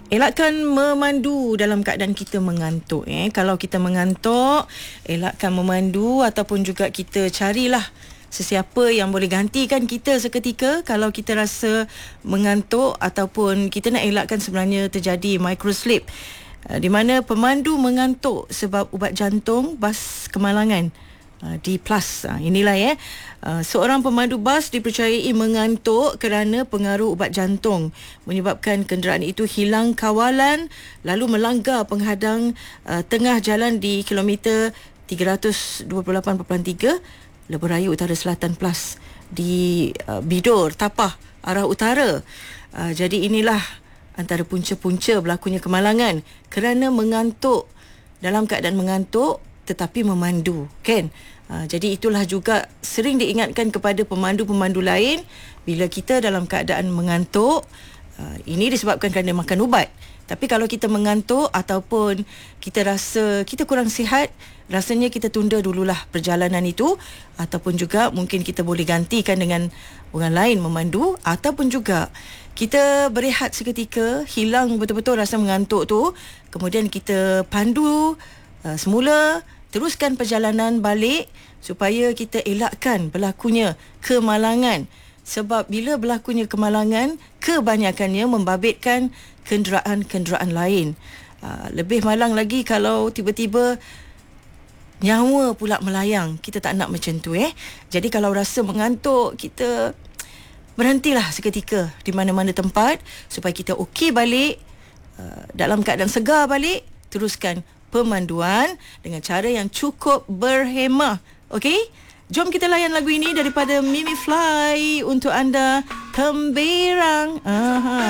Elakkan memandu dalam keadaan kita mengantuk. Kalau kita mengantuk, elakkan memandu ataupun juga kita carilah sesiapa yang boleh gantikan kita seketika kalau kita rasa mengantuk, ataupun kita nak elakkan sebenarnya terjadi microsleep, di mana pemandu mengantuk sebab ubat jantung bas kemalangan. D+. Inilah seorang pemandu bas dipercayai mengantuk kerana pengaruh ubat jantung, menyebabkan kenderaan itu hilang kawalan lalu melanggar penghadang tengah jalan di kilometer 328.3 Lebuh Raya Utara Selatan Plus di Bidor, Tapah, arah utara. Jadi inilah antara punca-punca berlakunya kemalangan kerana mengantuk, dalam keadaan mengantuk tetapi memandu, kan? Jadi itulah juga sering diingatkan kepada pemandu-pemandu lain, bila kita dalam keadaan mengantuk, ini disebabkan kerana makan ubat. Tapi kalau kita mengantuk ataupun kita rasa kita kurang sihat, rasanya kita tunda dululah perjalanan itu, ataupun juga mungkin kita boleh gantikan dengan orang lain memandu, ataupun juga kita berehat seketika, hilang betul-betul rasa mengantuk tu, kemudian kita pandu semula, teruskan perjalanan balik supaya kita elakkan berlakunya kemalangan. Sebab bila berlakunya kemalangan, kebanyakannya membabitkan kenderaan-kenderaan lain. Lebih malang lagi kalau tiba-tiba nyawa pula melayang. Kita tak nak macam tu. Jadi kalau rasa mengantuk, kita berhentilah seketika di mana-mana tempat supaya kita okey balik, dalam keadaan segar balik, teruskan pemanduan dengan cara yang cukup berhemah. Okey? Jom kita layan lagu ini daripada Mimi Fly untuk anda, Kemberang.